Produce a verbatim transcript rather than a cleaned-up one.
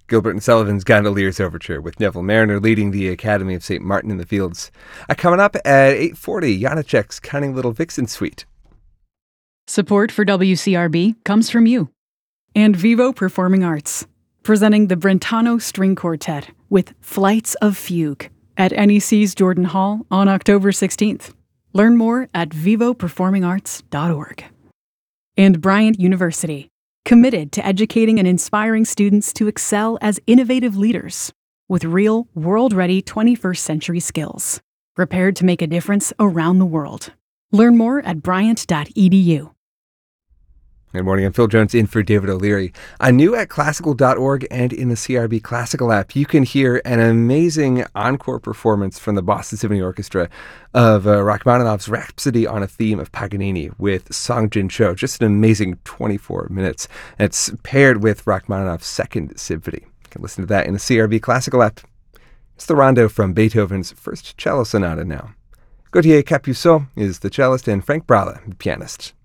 Gilbert and Sullivan's Gondolier's Overture, with Neville Mariner leading the Academy of Saint Martin in the Fields. Uh, coming up at eight forty, Janacek's Cunning Little Vixen Suite. Support for W C R B comes from you. And Vivo Performing Arts, presenting the Brentano String Quartet with Flights of Fugue at N E C's Jordan Hall on October sixteenth. Learn more at vivo performing arts dot org. And Bryant University, committed to educating and inspiring students to excel as innovative leaders with real, world-ready twenty-first century skills, prepared to make a difference around the world. Learn more at bryant dot e d u. Good morning, I'm Phil Jones in for David O'Leary. Uh, new at classical dot org and in the C R B Classical app, you can hear an amazing encore performance from the Boston Symphony Orchestra of uh, Rachmaninoff's Rhapsody on a Theme of Paganini with Song Jin Cho. Just an amazing twenty-four minutes. And it's paired with Rachmaninoff's Second Symphony. You can listen to that in the C R B Classical app. It's the rondo from Beethoven's First Cello Sonata now. Gauthier Capuçon is the cellist and Frank Brala, the pianist.